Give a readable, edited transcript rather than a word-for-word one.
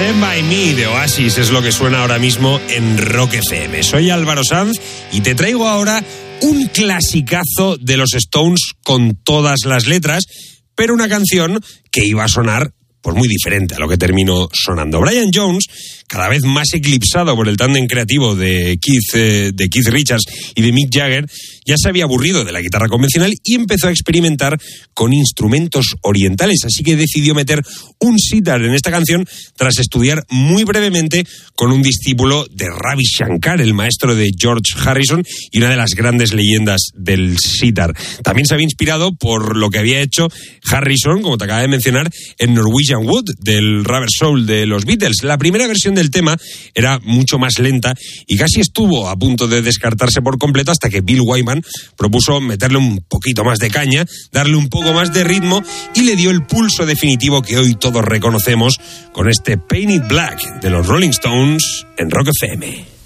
Stand By Me de Oasis es lo que suena ahora mismo en Rock FM. Soy Álvaro Sanz y te traigo ahora un clasicazo de los Stones con todas las letras, pero una canción que iba a sonar pues muy diferente a lo que terminó sonando. Brian Jones, cada vez más eclipsado por el tándem creativo de Keith Richards y de Mick Jagger, ya se había aburrido de la guitarra convencional y empezó a experimentar con instrumentos orientales, así que decidió meter un sitar en esta canción tras estudiar muy brevemente con un discípulo de Ravi Shankar, el maestro de George Harrison y una de las grandes leyendas del sitar. También se había inspirado por lo que había hecho Harrison, como te acabo de mencionar, en Norwegian Wood, del Rubber Soul de los Beatles. La primera versión del tema era mucho más lenta y casi estuvo a punto de descartarse por completo hasta que Bill Wyman propuso meterle un poquito más de caña, darle un poco más de ritmo y le dio el pulso definitivo que hoy todos reconocemos con este Paint It Black de los Rolling Stones en Rock FM.